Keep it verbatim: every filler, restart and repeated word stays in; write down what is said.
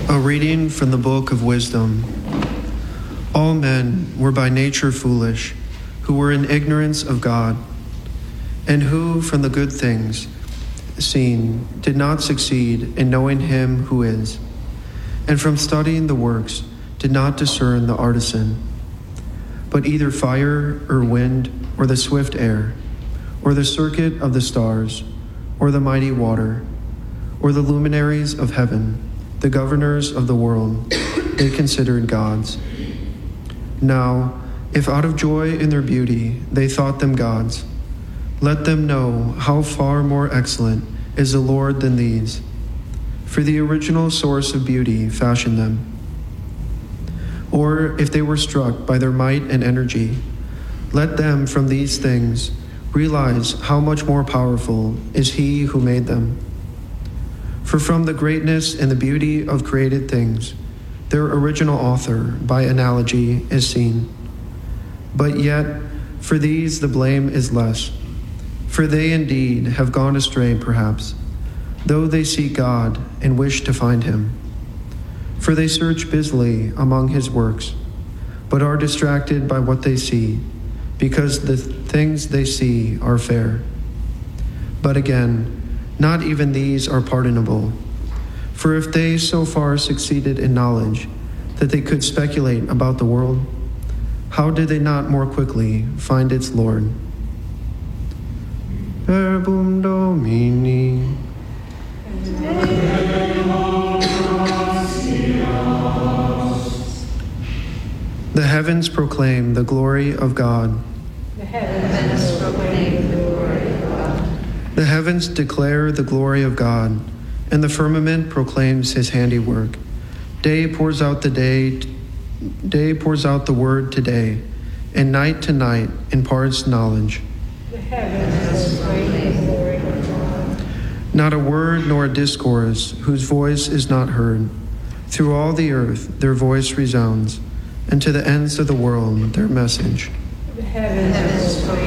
A reading from the Book of Wisdom. All men were by nature foolish, who were in ignorance of God, and who from the good things seen did not succeed in knowing him who is, and from studying the works did not discern the artisan. But either fire or wind or the swift air, or the circuit of the stars, or the mighty water, or the luminaries of heaven, the governors of the world, they considered gods. Now, if out of joy in their beauty they thought them gods, let them know how far more excellent is the Lord than these. For the original source of beauty fashioned them. Or if they were struck by their might and energy, let them from these things realize how much more powerful is he who made them. For from the greatness and the beauty of created things, their original author, by analogy, is seen. But yet, for these the blame is less. For they indeed have gone astray, perhaps, though they seek God and wish to find him. For they search busily among his works, but are distracted by what they see, because the things they see are fair. But again, not even these are pardonable. For if they so far succeeded in knowledge that they could speculate about the world, how did they not more quickly find its Lord? Verbum Domini. The heavens proclaim the glory of God. The heavens proclaim the glory of God. The heavens declare the glory of God, and the firmament proclaims his handiwork. Day pours out the day, day pours out the word to day, and night to night imparts knowledge. The heavens proclaim the glory of God. Not a word nor a discourse whose voice is not heard. Through all the earth their voice resounds, and to the ends of the world their message. The heavens proclaim